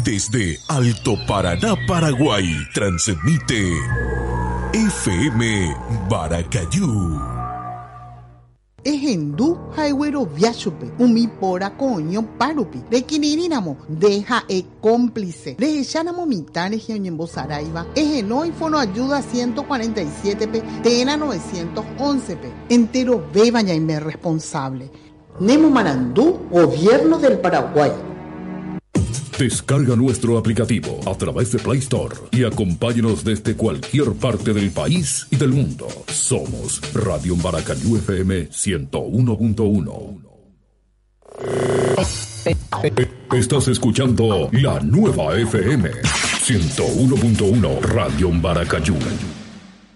Desde Alto Paraná, Paraguay, transmite FM Baracayú. Ejendu haiwero viachupe, umi pora coño parupi, de quinirinamo, deja cómplice, de echanamo mitane geoñembo saraiva, ejeno y fono ayuda 147p, tena 911p, entero bebaña y me responsable. Nemo Marandú, Gobierno del Paraguay. Descarga nuestro aplicativo a través de Play Store y acompáñanos desde cualquier parte del país y del mundo. Somos Radio Baracayú FM 101.1. Estás escuchando la nueva FM 101.1 Radio Baracayú.